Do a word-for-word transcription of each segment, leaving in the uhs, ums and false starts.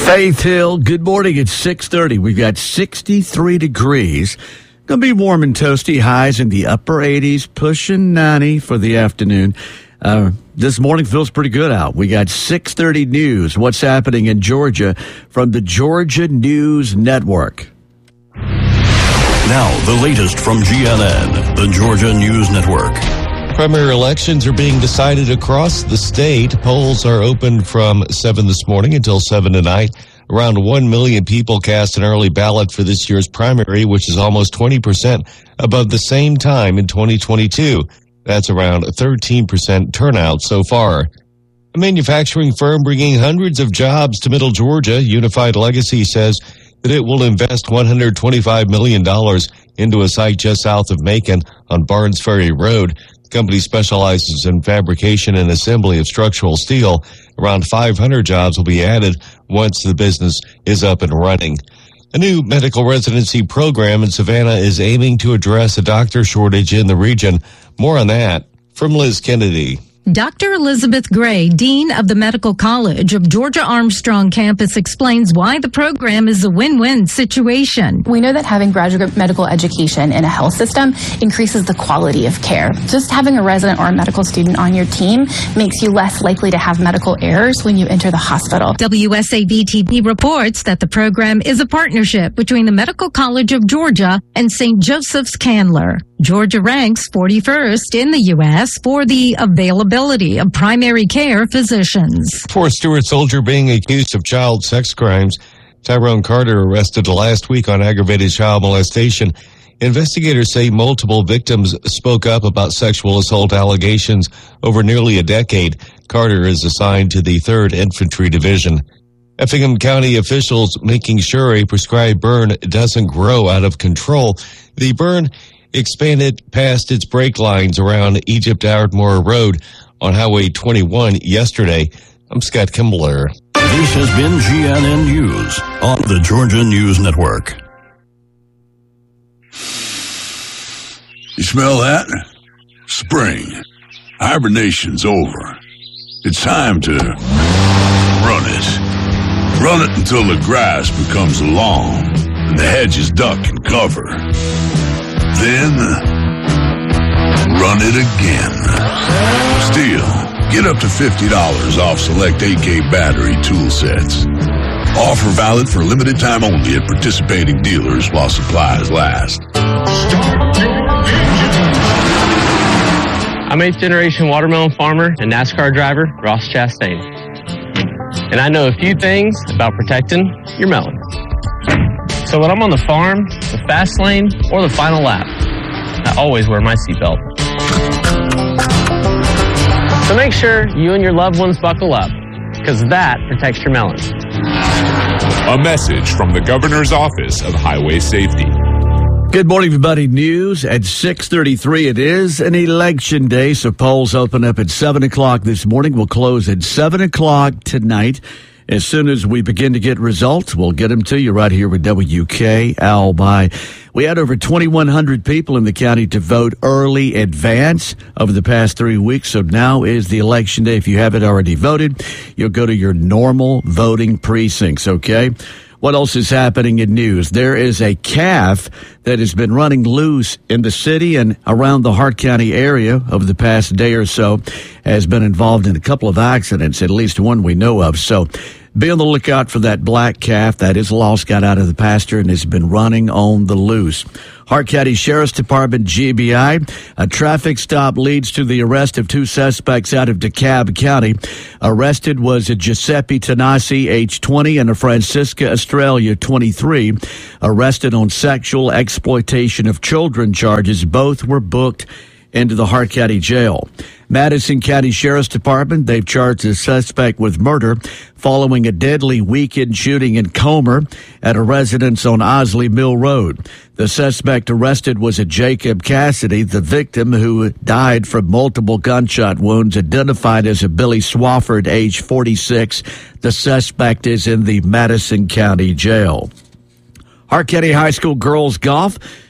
Faith Hill, good morning. It's six thirty. We've got sixty-three degrees. Going to be warm and toasty. Highs in the upper eighties, pushing ninety for the afternoon. Uh, this morning feels pretty good out. We got six thirty news. What's happening in Georgia from the Georgia News Network. Now, the latest from G N N, the Georgia News Network. Primary elections are being decided across the state. Polls are open from seven this morning until seven tonight. Around one million people cast an early ballot for this year's primary, which is almost twenty percent above the same time in twenty twenty-two. That's around thirteen percent turnout so far. A manufacturing firm bringing hundreds of jobs to Middle Georgia, Unified Legacy, says that it will invest one hundred twenty-five million dollars into a site just south of Macon on Barnes Ferry Road. The company specializes in fabrication and assembly of structural steel. Around five hundred jobs will be added once the business is up and running. A new medical residency program in Savannah is aiming to address a doctor shortage in the region. More on that from Liz Kennedy. Doctor Elizabeth Gray, Dean of the Medical College of Georgia Armstrong Campus, explains why the program is a win-win situation. We know that having graduate medical education in a health system increases the quality of care. Just having a resident or a medical student on your team makes you less likely to have medical errors when you enter the hospital. W S A V T V reports that the program is a partnership between the Medical College of Georgia and Saint Joseph's Candler. Georgia ranks forty-first in the U S for the availability of primary care physicians. For a Stewart soldier being accused of child sex crimes, Tyrone Carter arrested last week on aggravated child molestation. Investigators say multiple victims spoke up about sexual assault allegations over nearly a decade. Carter is assigned to the third Infantry Division. Effingham County officials making sure a prescribed burn doesn't grow out of control. The burn expanded past its brake lines around Egypt Ardmore Road on Highway twenty-one yesterday. I'm Scott Kimbler. This has been G N N News on the Georgia News Network. You smell that? Spring. Hibernation's over. It's time to run it. Run it until the grass becomes long and the hedges duck and cover. Then, run it again. Still, get up to fifty dollars off select A K battery tool sets. Offer valid for limited time only at participating dealers while supplies last. I'm eighth generation watermelon farmer and NASCAR driver Ross Chastain. And I know a few things about protecting your melon. So when I'm on the farm, the fast lane, or the final lap, I always wear my seatbelt. So make sure you and your loved ones buckle up, because that protects your melon. A message from the Governor's Office of Highway Safety. Good morning, everybody. News at six thirty-three. It is an election day, so polls open up at seven o'clock this morning. We'll close at seven o'clock tonight. As soon as we begin to get results, we'll get them to you right here with W K L by. We had over twenty-one hundred people in the county to vote early advance over the past three weeks. So now is the election day. If you haven't already voted, you'll go to your normal voting precincts, okay? What else is happening in news? There is a calf that has been running loose in the city and around the Hart County area over the past day or so, has been involved in a couple of accidents, at least one we know of. So be on the lookout for that black calf that is lost, got out of the pasture, and has been running on the loose. Hart County Sheriff's Department, G B I, a traffic stop leads to the arrest of two suspects out of DeKalb County. Arrested was a Giuseppe Tanasi, age twenty, and a Francisca Estrella, twenty-three, arrested on sexual exploitation of children charges. Both were booked into the Hart County Jail. Madison County Sheriff's Department, they've charged a suspect with murder following a deadly weekend shooting in Comer at a residence on Osley Mill Road. The suspect arrested was a Jacob Cassidy, the victim who died from multiple gunshot wounds, identified as a Billy Swafford, age forty-six. The suspect is in the Madison County Jail. Hart County High School girls golf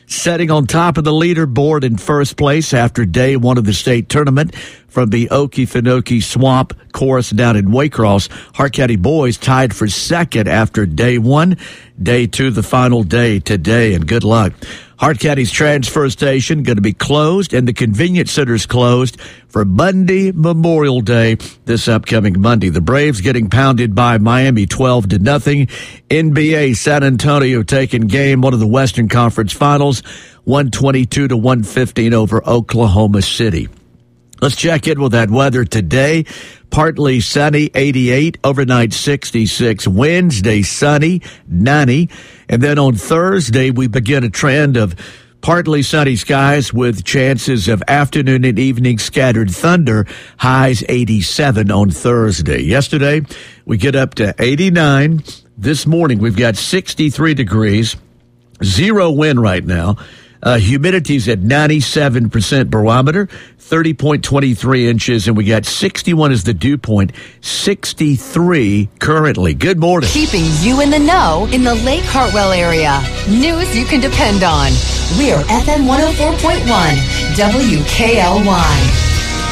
setting on top of the leaderboard in first place after day one of the state tournament from the Okefenokee Swamp course down in Waycross. Hart County boys tied for second after day one. Day two, the final day today, and good luck. Hart County's transfer station going to be closed, and the convenience center's closed for Monday Memorial Day this upcoming Monday. The Braves getting pounded by Miami twelve to nothing. N B A San Antonio taking game one of the Western Conference Finals, one twenty-two to one fifteen over Oklahoma City. Let's check in with that weather today. Partly sunny, eighty-eight, overnight sixty-six, Wednesday sunny, ninety. And then on Thursday, we begin a trend of partly sunny skies with chances of afternoon and evening scattered thunder, highs eighty-seven on Thursday. Yesterday, we get up to eighty-nine. This morning, we've got sixty-three degrees, zero wind right now. Uh, humidity's at ninety-seven percent barometer, thirty point two three inches, and we got sixty-one as the dew point, sixty-three currently. Good morning. Keeping you in the know in the Lake Hartwell area. News you can depend on. We're F M one oh four point one, W K L Y.